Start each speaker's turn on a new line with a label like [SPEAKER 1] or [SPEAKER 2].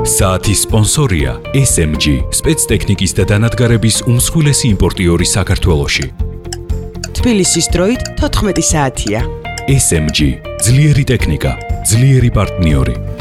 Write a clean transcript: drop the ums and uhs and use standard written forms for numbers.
[SPEAKER 1] საათის სპონსორია SMG, სპეცტექნიკის და დანადგარების უმსხვილესი იმპორტიორი საქართველოში.
[SPEAKER 2] თბილისის დროით 14 საათია.
[SPEAKER 1] SMG, ძლიერი ტექნიკა, ძლიერი პარტნიორი.